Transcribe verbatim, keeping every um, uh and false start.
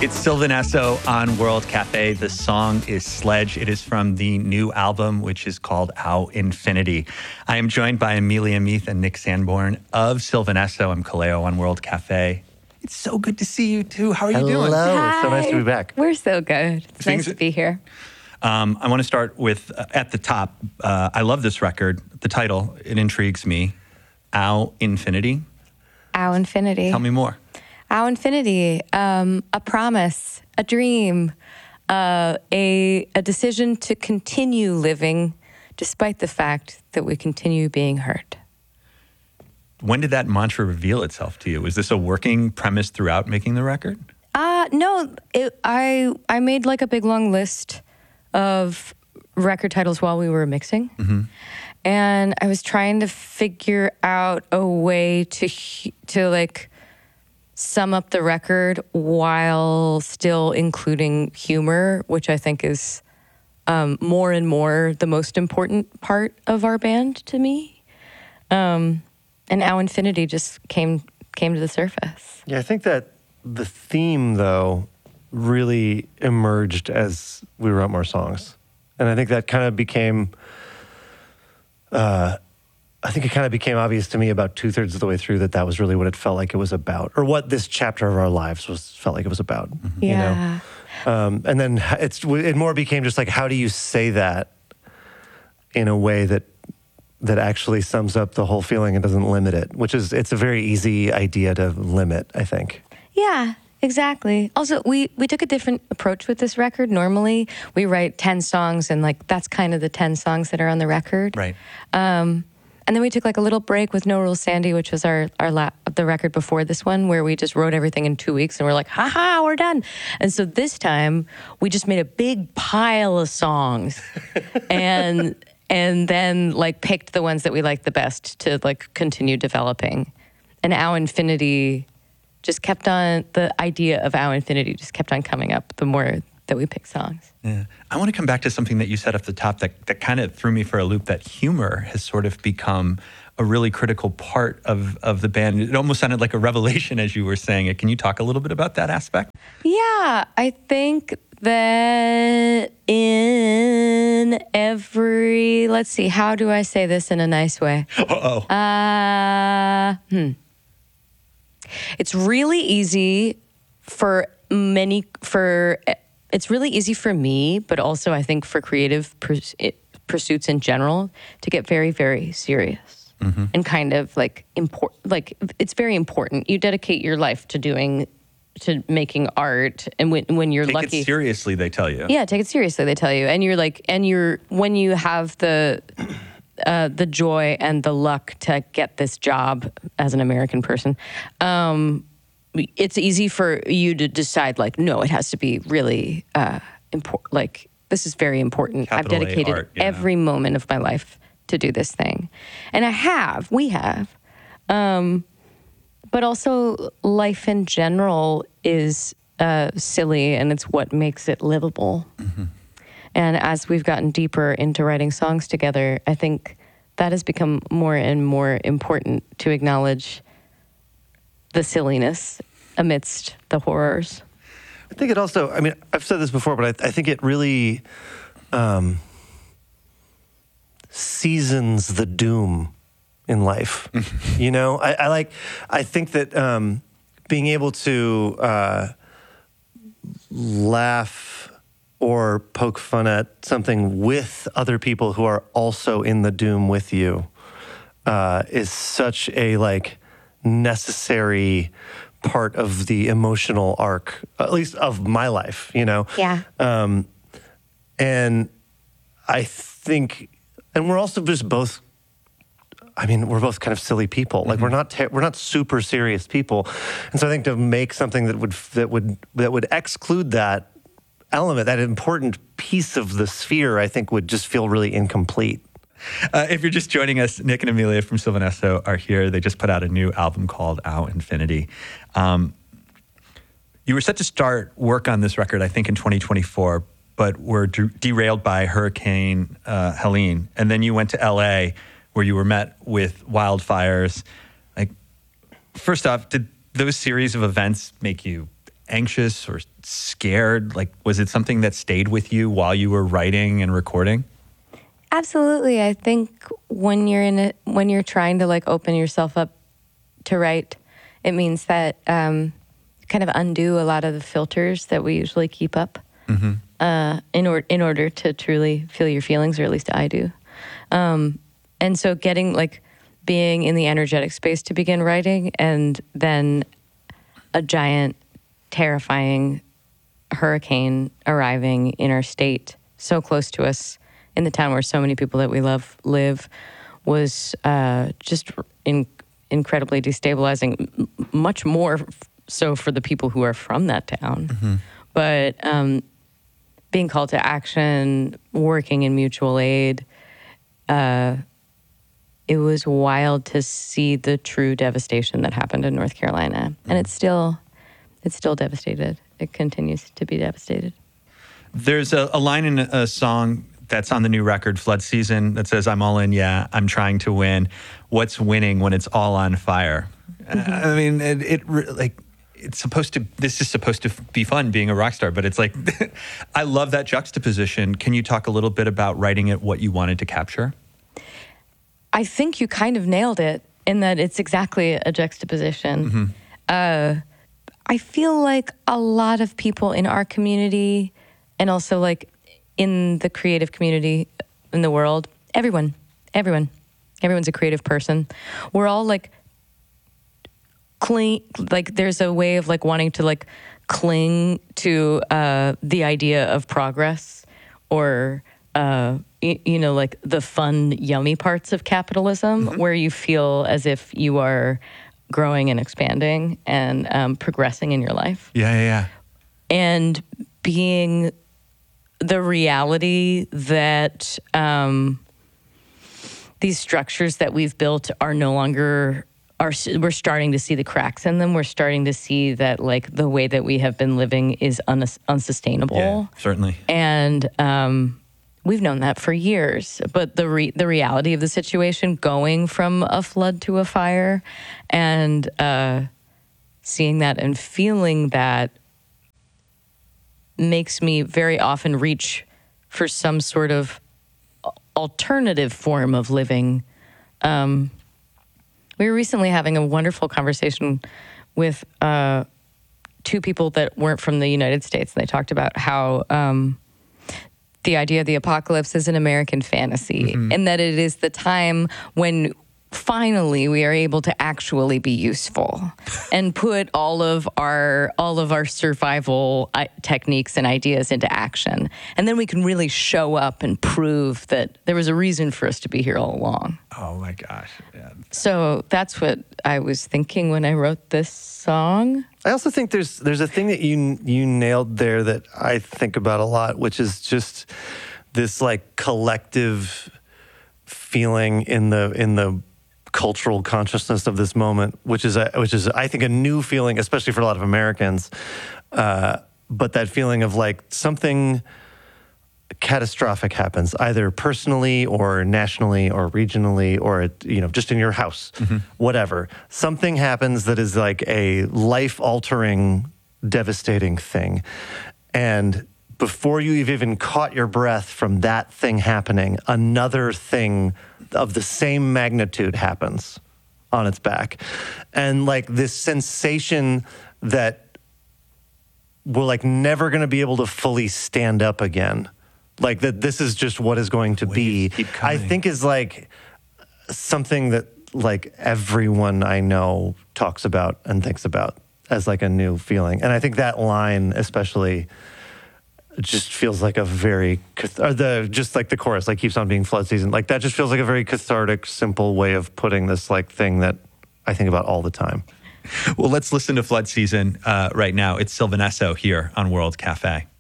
It's Sylvan Esso on World Cafe. The song is Sledge. It is from the new album, which is called Au Infinity. I am joined by Amelia Meath and Nick Sanborn of Sylvan Esso. I'm Kaleo on World Cafe. It's so good to see you two. How are Hello. you doing? Hello. It's so nice to be back. We're so good. It's Things- nice to be here. Um, I want to start with, uh, at the top, uh, I love this record. The title, it intrigues me. Au Infinity. Au Infinity. Tell me more. Au Infinity. Um, a promise, a dream, uh, a, a decision to continue living despite the fact that we continue being hurt. When did that mantra reveal itself to you? Was this a working premise throughout making the record? Uh, no, it, I I made like a big long list of record titles while we were mixing. Mm-hmm. And I was trying to figure out a way to to like sum up the record while still including humor, which I think is um, more and more the most important part of our band to me. Um, and Au Infinity just came came to the surface. Yeah, I think that the theme, though, really emerged as we wrote more songs. And I think that kind of became, uh, I think it kind of became obvious to me about two-thirds of the way through that that was really what it felt like it was about, or what this chapter of our lives was felt like it was about. Mm-hmm. Yeah. You know? Um, and then it's it more became just like, how do you say that in a way that that actually sums up the whole feeling and doesn't limit it, which is, it's a very easy idea to limit, I think. Yeah, exactly. Also, we, we took a different approach with this record. Normally, we write ten songs, and like that's kind of the ten songs that are on the record. Right. Um, and then we took like a little break with No Rules Sandy, which was our, our la- the record before this one, where we just wrote everything in two weeks, and we're like, haha, we're done. And so this time, we just made a big pile of songs, and and then like picked the ones that we liked the best to like continue developing. And Au Infinity just kept on, the idea of Au Infinity just kept on coming up the more that we pick songs. Yeah. I want to come back to something that you said off the top that, that kind of threw me for a loop, that humor has sort of become a really critical part of, of the band. It almost sounded like a revelation as you were saying it. Can you talk a little bit about that aspect? Yeah, I think that in every, let's see, how do I say this in a nice way? Uh-oh. Uh, hmm. It's really easy for many, for, it's really easy for me, but also I think for creative purs- pursuits in general to get very, very serious mm-hmm. and kind of like important, like it's very important. You dedicate your life to doing, to making art, and when, when you're take lucky. Take it seriously, they tell you. Yeah, take it seriously, they tell you. And you're like, and you're, when you have the, Uh, the joy and the luck to get this job as an American person, um, it's easy for you to decide, like, no, it has to be really uh, important. Like, this is very important. Capital I've dedicated A art, yeah. every moment of my life to do this thing. And I have, we have. Um, but also, life in general is uh, silly, and it's what makes it livable. Mm-hmm. And as we've gotten deeper into writing songs together, I think that has become more and more important to acknowledge the silliness amidst the horrors. I think it also, I mean, I've said this before, but I, I think it really um, seasons the doom in life. You know, I, I like, I think that um, being able to uh, laugh or poke fun at something with other people who are also in the doom with you uh, is such a like necessary part of the emotional arc, at least of my life, you know? Yeah. Um, and I think, and we're also just both, I mean, we're both kind of silly people. Like mm-hmm. we're not ter- we're not super serious people, and so I think to make something that would that would that would exclude that element, that important piece of the sphere, I think would just feel really incomplete. Uh, if you're just joining us, Nick and Amelia from Sylvan Esso are here. They just put out a new album called Au Infinity. Um, you were set to start work on this record, I think, in twenty twenty-four, but were de- derailed by Hurricane uh, Helene. And then you went to L A, where you were met with wildfires. Like, first off, did those series of events make you anxious or scared? Like, was it something that stayed with you while you were writing and recording? Absolutely. I think when you're in it, when you're trying to like open yourself up to write, it means that um, kind of undo a lot of the filters that we usually keep up mm-hmm. uh, in order in order to truly feel your feelings, or at least I do. Um, and so, getting like being in the energetic space to begin writing, and then a giant, terrifying hurricane arriving in our state, so close to us, in the town where so many people that we love live, was uh, just in, incredibly destabilizing, m- much more f- so for the people who are from that town. Mm-hmm. But um, being called to action, working in mutual aid, uh, it was wild to see the true devastation that happened in North Carolina. Mm-hmm. And it's still, it's still devastated. It continues to be devastated. There's a, a line in a song that's on the new record, Flood Season, that says, "I'm all in, yeah, I'm trying to win. What's winning when it's all on fire?" Mm-hmm. I mean, it, it like, it's supposed to, this is supposed to be fun being a rock star, but it's like, I love that juxtaposition. Can you talk a little bit about writing it, what you wanted to capture? I think you kind of nailed it in that it's exactly a juxtaposition. Mm-hmm. Uh, I feel like a lot of people in our community, and also like in the creative community in the world, everyone, everyone, everyone's a creative person. We're all like cling, like there's a way of like wanting to like cling to uh, the idea of progress, or uh, y- you know, like the fun, yummy parts of capitalism, mm-hmm. where you feel as if you are growing and expanding and um, progressing in your life. Yeah, yeah, yeah. And being the reality that um, these structures that we've built are no longer, are we're starting to see the cracks in them. We're starting to see that like the way that we have been living is un- unsustainable. Yeah, certainly. And um, we've known that for years. But the re- the reality of the situation, going from a flood to a fire, and uh, seeing that and feeling that, makes me very often reach for some sort of alternative form of living. Um, we were recently having a wonderful conversation with uh, two people that weren't from the United States. And they talked about how um, the idea of the apocalypse is an American fantasy, mm-hmm. and that it is the time when finally we are able to actually be useful and put all of our all of our survival techniques and ideas into action. And then we can really show up and prove that there was a reason for us to be here all along. Oh my gosh. Yeah. So that's what I was thinking when I wrote this song. I also think there's there's a thing that you you nailed there that I think about a lot, which is just this like collective feeling in the in the cultural consciousness of this moment, which is a, which is I think a new feeling, especially for a lot of Americans. Uh, but that feeling of like something catastrophic happens, either personally or nationally or regionally, or you know, just in your house, mm-hmm. whatever. Something happens that is like a life-altering, devastating thing, and before you've even caught your breath from that thing happening, another thing of the same magnitude happens on its back. And like this sensation that we're like never going to be able to fully stand up again. Like that this is just what is going to be, I think is like something that like everyone I know talks about and thinks about as like a new feeling. And I think that line especially just feels like a very, or the just like the chorus, like keeps on being flood season. Like that just feels like a very cathartic, simple way of putting this like thing that I think about all the time. Well, let's listen to Flood Season uh, right now. It's Sylvan Esso here on World Cafe.